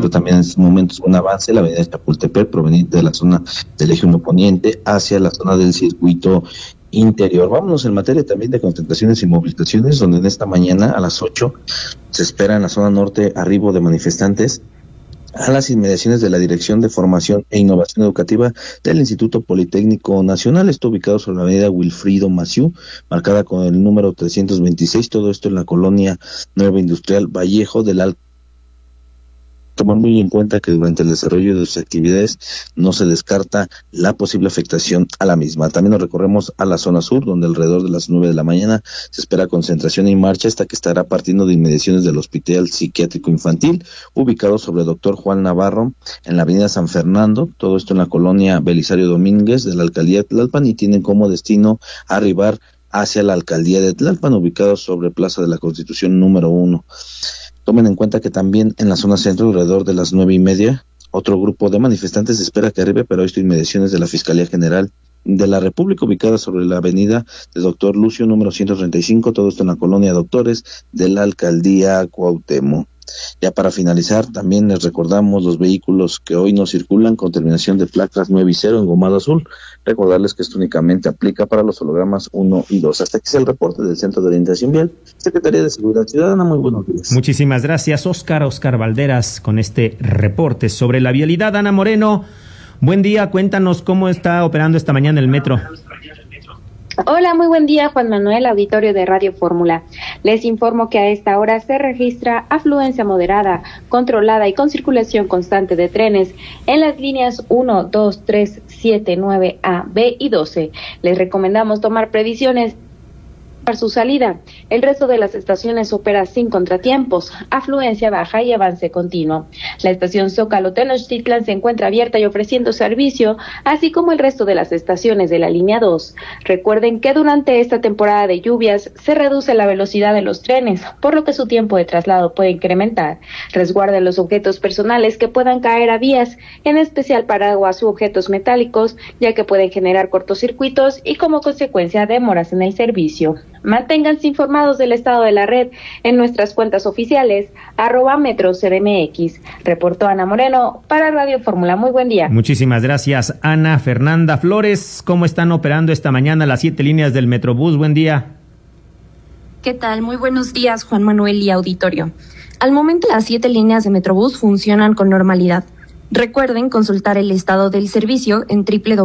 presenta también en estos momentos un avance la avenida Chapultepec, proveniente de la zona del eje 1 poniente hacia la zona del circuito interior. Vámonos en materia también de concentraciones y movilizaciones, donde en esta mañana a las 8 se espera en la zona norte arribo de manifestantes a las inmediaciones de la Dirección de Formación e Innovación Educativa del Instituto Politécnico Nacional. Está ubicado sobre la avenida Wilfrido Maciú, marcada con el número 326, todo esto en la colonia Nueva Industrial Vallejo del Alto. Tomar muy en cuenta que durante el desarrollo de sus actividades no se descarta la posible afectación a la misma. También nos recorremos a la zona sur, donde alrededor de las 9 de la mañana se espera concentración y marcha hasta que estará partiendo de inmediaciones del Hospital Psiquiátrico Infantil, ubicado sobre Dr. Juan Navarro, en la avenida San Fernando, todo esto en la colonia Belisario Domínguez de la alcaldía de Tlalpan, y tienen como destino arribar hacia la alcaldía de Tlalpan, ubicado sobre Plaza de la Constitución número 1. Tomen en cuenta que también en la zona centro, alrededor de las 9:30, otro grupo de manifestantes espera que arribe, pero esto inmediaciones de la Fiscalía General de la República, ubicada sobre la avenida de Doctor Lucio número 135, todo esto en la colonia Doctores de la alcaldía Cuauhtémoc. Ya para finalizar, también les recordamos los vehículos que hoy no circulan con terminación de placas 9 y 0 en gomado azul. Recordarles que esto únicamente aplica para los hologramas 1 y 2. Hasta aquí es el reporte del Centro de Orientación Vial, Secretaría de Seguridad Ciudadana. Muy buenos días. Muchísimas gracias, Oscar Valderas, con este reporte sobre la vialidad. Ana Moreno, buen día, cuéntanos cómo está operando esta mañana el metro. Hola, muy buen día, Juan Manuel, auditorio de Radio Fórmula. Les informo que a esta hora se registra afluencia moderada, controlada y con circulación constante de trenes en las líneas 1, 2, 3, 7, 9A, B y 12. Les recomendamos tomar previsiones para su salida. El resto de las estaciones opera sin contratiempos, afluencia baja y avance continuo. La estación Zócalo Tenochtitlan se encuentra abierta y ofreciendo servicio, así como el resto de las estaciones de la línea 2. Recuerden que durante esta temporada de lluvias se reduce la velocidad de los trenes, por lo que su tiempo de traslado puede incrementar. Resguarden los objetos personales que puedan caer a vías, en especial paraguas u objetos metálicos, ya que pueden generar cortocircuitos y como consecuencia demoras en el servicio. Manténganse informados del estado de la red en nuestras cuentas oficiales, @MetroCDMX. Reportó Ana Moreno para Radio Fórmula. Muy buen día. Muchísimas gracias, Ana. Fernanda Flores, ¿cómo están operando esta mañana las 7 líneas del Metrobús? Buen día. ¿Qué tal? Muy buenos días, Juan Manuel y auditorio. Al momento, las 7 líneas de Metrobús funcionan con normalidad. Recuerden consultar el estado del servicio en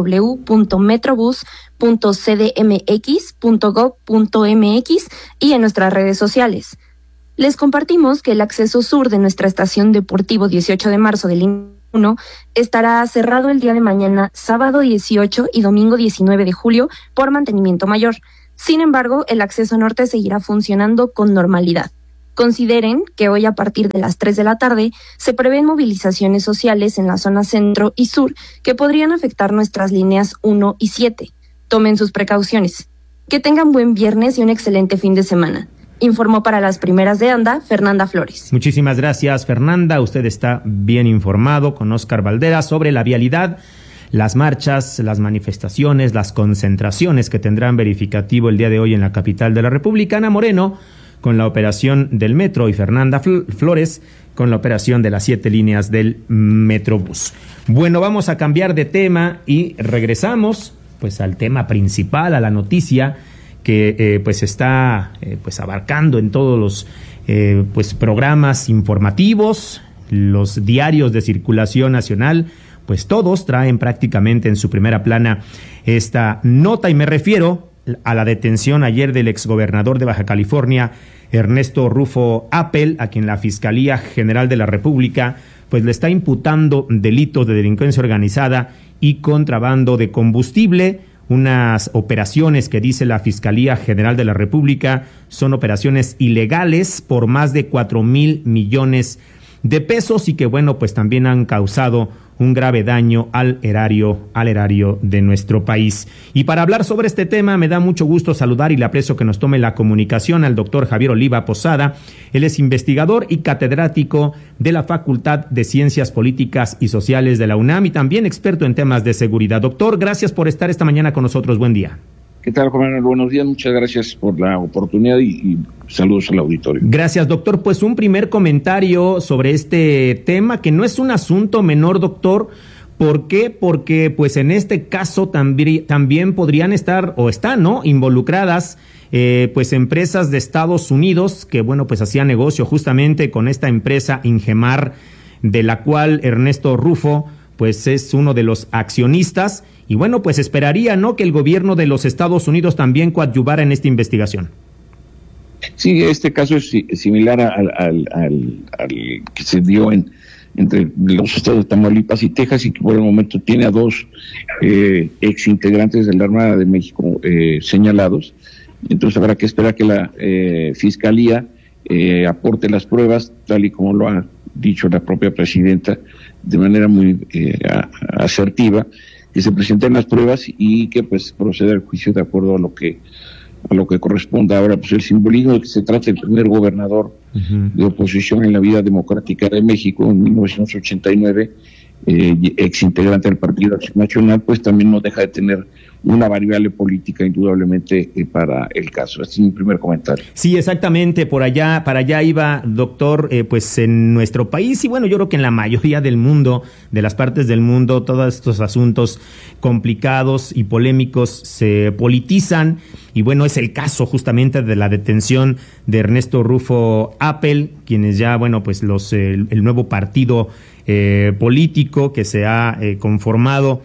www.metrobus.cdmx.gov.mx y en nuestras redes sociales. Les compartimos que el acceso sur de nuestra estación Deportivo 18 de marzo de línea 1 estará cerrado el día de mañana, sábado 18 y domingo 19 de julio, por mantenimiento mayor. Sin embargo, el acceso norte seguirá funcionando con normalidad. Consideren que hoy a partir de las 3 de la tarde se prevén movilizaciones sociales en la zona centro y sur que podrían afectar nuestras líneas 1 y 7. Tomen sus precauciones. Que tengan buen viernes y un excelente fin de semana. Informó para las primeras de ANDA, Fernanda Flores. Muchísimas gracias, Fernanda. Usted está bien informado con Oscar Valderas sobre la vialidad, las marchas, las manifestaciones, las concentraciones que tendrán verificativo el día de hoy en la capital de la República. Ana Moreno con la operación del metro y Fernanda Flores con la operación de las 7 líneas del Metrobús. Bueno, vamos a cambiar de tema y regresamos pues al tema principal, a la noticia que pues está pues abarcando en todos los pues programas informativos, los diarios de circulación nacional, pues todos traen prácticamente en su primera plana esta nota, y me refiero a la detención ayer del exgobernador de Baja California, Ernesto Rufo Appel, a quien la Fiscalía General de la República pues le está imputando delitos de delincuencia organizada y contrabando de combustible. Unas operaciones que dice la Fiscalía General de la República son operaciones ilegales por más de 4,000 millones de pesos y que bueno, pues también han causado un grave daño al erario de nuestro país. Y para hablar sobre este tema me da mucho gusto saludar y le aprecio que nos tome la comunicación al doctor Javier Oliva Posada. Él es investigador y catedrático de la Facultad de Ciencias Políticas y Sociales de la UNAM y también experto en temas de seguridad. Doctor, gracias por estar esta mañana con nosotros. Buen día. ¿Qué tal, Juan Manuel? Buenos días, muchas gracias por la oportunidad y saludos al auditorio. Gracias, doctor. Pues un primer comentario sobre este tema, que no es un asunto menor, doctor. ¿Por qué? Porque pues en este caso también podrían estar o están, ¿no?, involucradas pues empresas de Estados Unidos que, bueno, pues hacían negocio justamente con esta empresa Ingemar, de la cual Ernesto Rufo pues es uno de los accionistas. Y bueno, pues esperaría, ¿no?, que el gobierno de los Estados Unidos también coadyuvara en esta investigación. Sí, este caso es similar al que se dio entre los estados de Tamaulipas y Texas, y que por el momento tiene a dos ex integrantes de la Armada de México señalados. Entonces habrá que esperar que la Fiscalía aporte las pruebas, tal y como lo ha dicho la propia presidenta, de manera muy asertiva, que se presenten las pruebas y que pues proceda al juicio de acuerdo a lo que corresponda. Ahora, pues el simbolismo de que se trata del primer gobernador de oposición en la vida democrática de México en 1989, ex integrante del Partido Acción Nacional, pues también no deja de tener una variable política indudablemente para el caso. Este es mi primer comentario. Sí, exactamente, para allá iba, doctor. Pues en nuestro país, y bueno, yo creo que en la mayoría del mundo, de las partes del mundo, todos estos asuntos complicados y polémicos se politizan, y bueno, es el caso justamente de la detención de Ernesto Rufo Appel, quienes ya, bueno, pues el nuevo partido político que se ha conformado,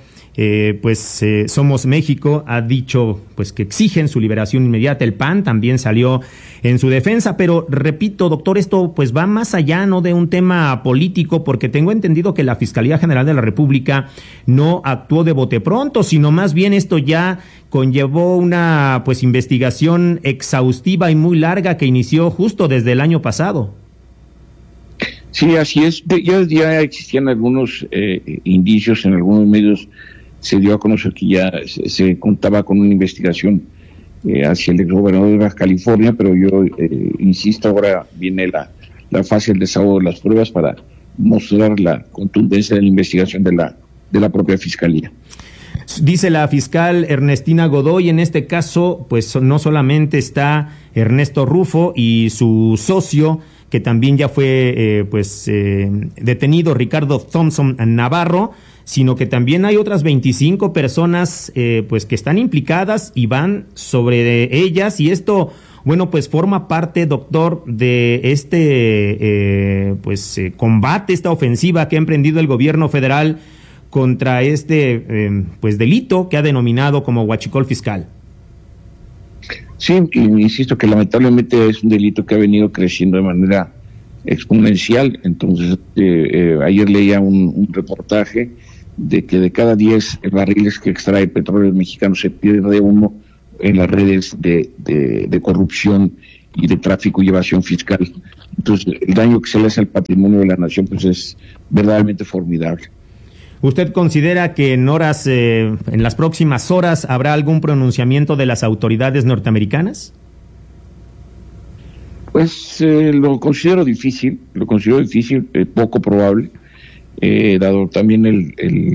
Somos México, ha dicho pues que exigen su liberación inmediata. El PAN también salió en su defensa, pero repito, doctor, esto pues va más allá, no de un tema político, porque tengo entendido que la Fiscalía General de la República no actuó de bote pronto, sino más bien esto ya conllevó una pues investigación exhaustiva y muy larga que inició justo desde el año pasado. Sí, así es. Ya existían algunos indicios en algunos medios. Se dio a conocer que ya se contaba con una investigación hacia el exgobernador de Baja California, pero yo insisto, ahora viene la fase del desahogo de las pruebas para mostrar la contundencia de la investigación de la propia Fiscalía. Dice la fiscal Ernestina Godoy, en este caso, pues no solamente está Ernesto Rufo y su socio, que también ya fue detenido, Ricardo Thompson Navarro, sino que también hay otras 25 personas pues que están implicadas y van sobre ellas, y esto, bueno, pues forma parte, doctor, de este combate, esta ofensiva que ha emprendido el gobierno federal contra este delito que ha denominado como huachicol fiscal. Sí, insisto que lamentablemente es un delito que ha venido creciendo de manera exponencial. Entonces, ayer leía un reportaje de que de cada 10 barriles que extrae Petróleos Mexicanos se pierde uno en las redes de corrupción y de tráfico y evasión fiscal. Entonces, el daño que se le hace al patrimonio de la nación pues es verdaderamente formidable. ¿Usted considera que en las próximas horas, habrá algún pronunciamiento de las autoridades norteamericanas? Pues lo considero difícil, poco probable, dado también el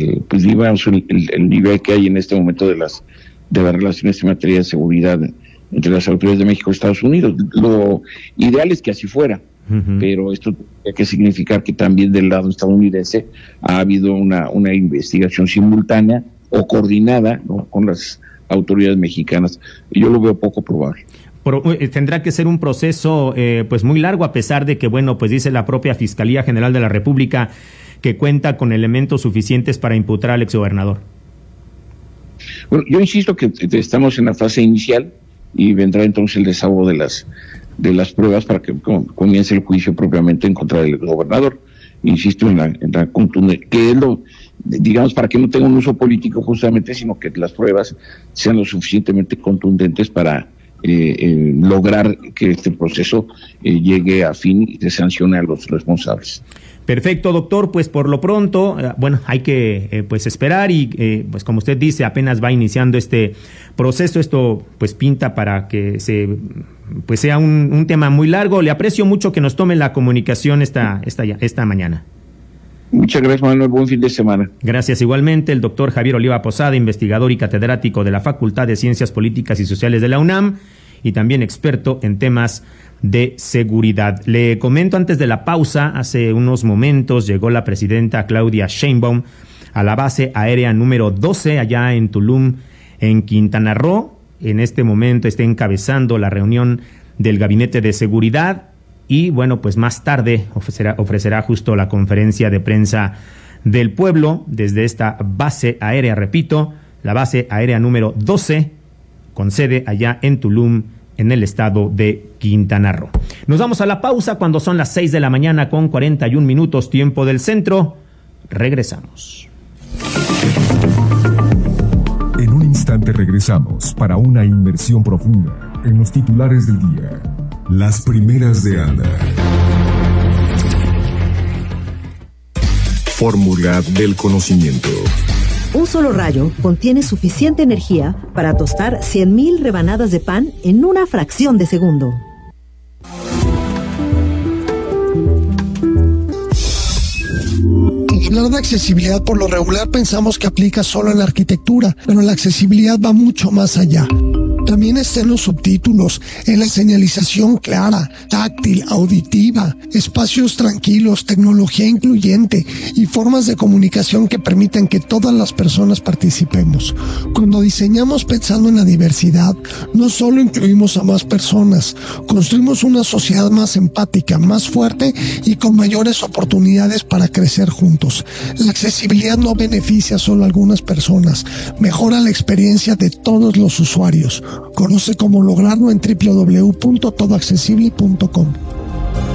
nivel que hay en este momento de las relaciones en materia de seguridad entre las autoridades de México y Estados Unidos. Lo ideal es que así fuera. Pero esto tiene que significar que también del lado estadounidense ha habido una investigación simultánea o coordinada, ¿no?, con las autoridades mexicanas. Yo lo veo poco probable. Tendrá que ser un proceso pues muy largo, a pesar de que, bueno, pues dice la propia Fiscalía General de la República que cuenta con elementos suficientes para imputar al exgobernador. Bueno, yo insisto que estamos en la fase inicial y vendrá entonces el desahogo de las pruebas para que comience el juicio propiamente en contra del gobernador. Insisto en la contundencia, que es digamos, para que no tenga un uso político justamente, sino que las pruebas sean lo suficientemente contundentes para lograr que este proceso llegue a fin y se sancione a los responsables. Perfecto, doctor. Pues por lo pronto, hay que esperar y pues como usted dice, apenas va iniciando este proceso. Esto pues pinta para que sea un tema muy largo. Le aprecio mucho que nos tome la comunicación esta mañana. Muchas gracias, Manuel. Buen fin de semana. Gracias igualmente. El doctor Javier Oliva Posada, investigador y catedrático de la Facultad de Ciencias Políticas y Sociales de la UNAM y también experto en temas de seguridad. Le comento antes de la pausa, hace unos momentos llegó la presidenta Claudia Sheinbaum a la base aérea número 12 allá en Tulum, en Quintana Roo. En este momento está encabezando la reunión del Gabinete de Seguridad y bueno, pues más tarde ofrecerá justo la conferencia de prensa del pueblo desde esta base aérea, repito, la base aérea número 12, con sede allá en Tulum, en el estado de Quintana Roo. Nos vamos a la pausa cuando son las 6 de la mañana con 41 minutos, tiempo del centro. Regresamos. En un instante regresamos para una inmersión profunda en los titulares del día. Las primeras de Ana. Fórmula del conocimiento. Un solo rayo contiene suficiente energía para tostar 100,000 rebanadas de pan en una fracción de segundo. Hablar de accesibilidad por lo regular pensamos que aplica solo en la arquitectura, pero la accesibilidad va mucho más allá. También está en los subtítulos, en la señalización clara, táctil, auditiva, espacios tranquilos, tecnología incluyente y formas de comunicación que permiten que todas las personas participemos. Cuando diseñamos pensando en la diversidad, no solo incluimos a más personas, construimos una sociedad más empática, más fuerte y con mayores oportunidades para crecer juntos. La accesibilidad no beneficia solo a algunas personas, mejora la experiencia de todos los usuarios. Conoce cómo lograrlo en www.todoaccesible.com.